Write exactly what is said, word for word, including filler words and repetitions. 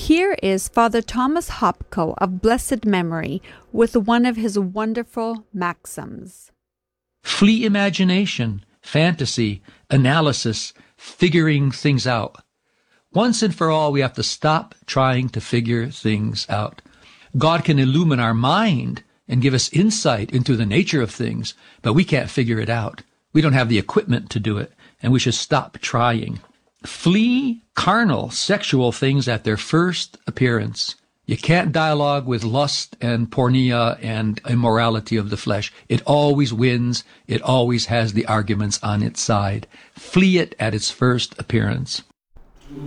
Here is Father Thomas Hopko of blessed memory with one of his wonderful maxims. Flee imagination, fantasy, analysis, figuring things out. Once and for all, we have to stop trying to figure things out. God can illumine our mind and give us insight into the nature of things, but we can't figure it out. We don't have the equipment to do it, and we should stop trying. Flee carnal, sexual things at their first appearance. You can't dialogue with lust and porneia and immorality of the flesh. It always wins. It always has the arguments on its side. Flee it at its first appearance.